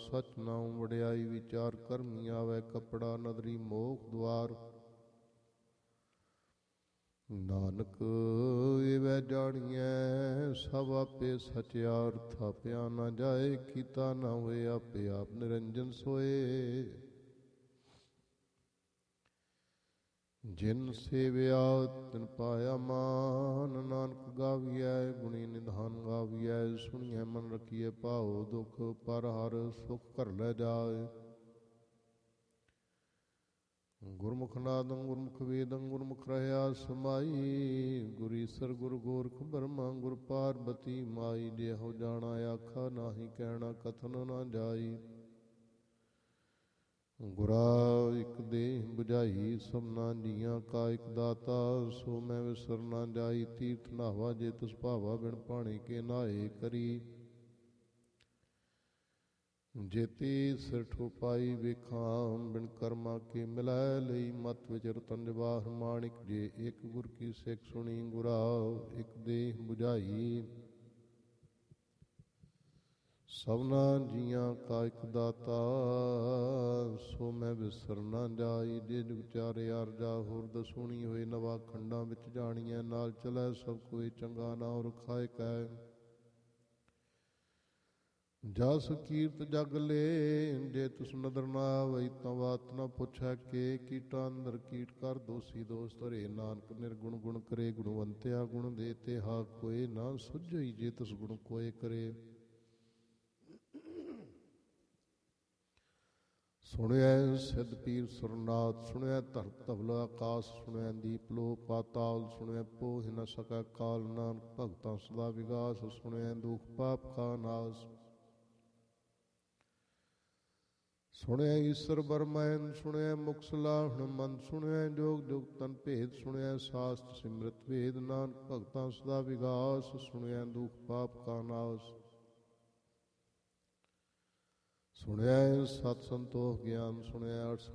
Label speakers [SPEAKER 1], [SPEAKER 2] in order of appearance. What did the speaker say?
[SPEAKER 1] ਸਚ ਨਾਉ ਵਡਿਆਈ ਵਿਚਾਰ ਕਰਮੀ ਆਵੈ ਕੱਪੜਾ ਨਦਰੀ ਮੋਖ ਦੁਆਰ। ਨਾਨਕ ਏਵੈ ਜਾਣੀਐ ਸਭ ਆਪੇ ਸਚਿਆਰ ਥਾਪਿਆ ਨਾ ਜਾਏ ਕੀਤਾ ਨਾ ਹੋਏ ਆਪੇ ਆਪ ਨਿਰੰਜਨ ਸੋਏ। ਜਿਨ ਸੇਵਿਆ ਤਿਨ ਪਾਇਆ ਮਾਨ ਨਾਨਕ ਗਾਵੀਐ ਗੁਣੀ ਨਿਧਾਨ ਗਾਵੀਐ। ਸੁਣੀਐ ਮਨ ਰਖੀਐ ਭਾਉ ਦੁਖ ਪਰ ਹਰ ਸੁਖ ਘਰ ਲੈ ਜਾਏ। ਗੁਰਮੁਖ ਨਾਦੰ ਗੁਰਮੁਖ ਵੇਦੰ ਗੁਰਮੁਖ ਰਹਿਆ ਸਮਾਈ। ਗੁਰ ਈਸਰ ਗੁਰ ਗੋਰਖ ਬਰਮਾ ਗੁਰ ਪਾਰਬਤੀ ਮਾਈ। ਜਿਹੋ ਜਾਣਾ ਆਖਾ ਨਾਹੀ ਕਹਿਣਾ ਕਥਨ ਨਾ ਜਾਈ। ਗੁਰਾ ਇਕ ਦੇਹ ਬੁਝਾਈ ਸਭਨਾ ਜੀਆਂ ਕਾ ਇਕ ਦਾਤਾ। ਸੋ ਮੈਂ ਵਿਸਰ ਨਾ ਜਾਈ ਤੀਰਥ ਨਾਵਾ ਜੇ ਤਿਸ ਭਾਵਾ ਬਿਨ ਪਾਣੀ ਕੇ ਨਾਏ ਕਰੀ। ਜੇਤੀ ਸਿਰ ਠੋਪਾਈ ਵੇਖਾਂ ਬਿਨ ਕਰਮਾ ਕੇ ਮਿਲੈ ਲਈ। ਮਤ ਵਿਚ ਰਤਨ ਜਵਾਹਰ ਮਾਣਿਕ ਜੇ ਇਕ ਗੁਰ ਕੀ ਸਿੱਖ ਸੁਣੀ। ਗੁਰਾ ਇਕ ਦੇਹ ਬੁਝਾਈ ਸਭਨਾ ਜੀਆਂ ਕਾ ਇਕ ਦਾਤਾ। ਸੋ ਮੈਂ ਵਿਸਰ ਨਾ ਜਾਈ ਜੇ ਜੁਗ ਚਾਰੇ ਅਰਜਾ। ਹੋਰ ਦਸੂਣੀ ਹੋਏ ਨਵਾ ਖੰਡਾਂ ਵਿੱਚ ਜਾਣੀਐ ਨਾਲ ਚਲੈ ਸਭ ਕੋਈ ਚੰਗਾ ਨਾ ਰਖਾਇ ਕੈ। ਜਸ ਕੀਰਤ ਜਗ ਲੇ ਜੇ ਤਿਸ ਨਦਰ ਨਾ ਆਵਈ ਤਾਂ ਬਾਤ ਨਾ ਪੁੱਛੈ ਕੇ। ਕੀਟਾਂ ਅੰਦਰ ਕੀਟ ਕਰ ਦੋਸੀ ਦੋਸ ਧਰੇ। ਨਾਨਕ ਨਿਰਗੁਣ ਗੁਣ ਕਰੇ ਗੁਣਵੰਤਿਆ ਗੁਣ ਦੇ ਤੇ ਹਾ ਕੋਏ ਨਾ ਸੁਝਈ ਜੇ ਤਿਸ ਗੁਣ ਕੋਏ ਕਰੇ। ਸੁਣਿਐ ਸਿੱਧ ਪੀਰ ਸੁਰਨਾਥ ਸੁਣਿਐ ਧਰਤ ਧਵਲ ਆਕਾਸ। ਸੁਣਿਐ ਦੀਪ ਲੋ ਪਾਤਾਲ ਸੁਣਿਐ ਪੋਹਿ ਨ ਸਕੈ ਕਾਲ। ਨਾਨਕ ਭਗਤਾਂ ਸਦਾ ਵਿਗਾਸ ਸੁਣਿਐ ਦੁਖ ਪਾਪ ਕਾ ਨਾਸ। ਸੁਣਿਐ ਈਸਰ ਬਰਮੈਨ ਸੁਣਿਐ ਮੁਖ ਸਲਾਹਣ ਮਨ। ਸੁਣਿਐ ਜੋਗ ਜੁਗ ਤਨ ਭੇਦ ਸੁਣਿਐ ਸਾਸਤ ਸਿਮਰਤ ਵੇਦ। ਨਾਨਕ ਭਗਤਾਂ ਸਦਾ ਵਿਗਾਸ ਸੁਣਿਐ ਦੁਖ ਪਾਪ ਕਾ ਨਾਸ। ਸੁਣਿਐ ਸਤ ਸੰਤੋਖ ਗਿਆਨ ਸੁਣਿਐ ਅਠ